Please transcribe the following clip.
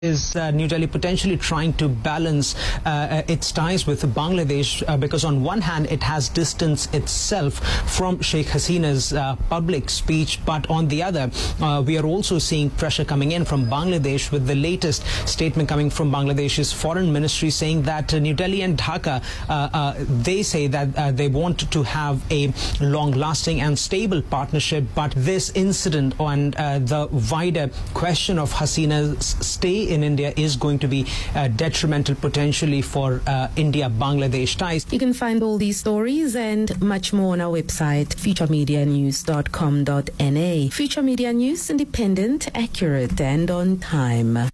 Is New Delhi potentially trying to balance its ties with Bangladesh because on one hand it has distanced itself from Sheikh Hasina's public speech, but on the other we are also seeing pressure coming in from Bangladesh, with the latest statement coming from Bangladesh's foreign ministry saying that New Delhi and Dhaka, they say that they want to have a long-lasting and stable partnership, but this incident and the wider question of Hasina's stay in India is going to be detrimental potentially for India-Bangladesh ties. You can find all these stories and much more on our website, futuremedianews.com.na. Future Media News, independent, accurate and on time.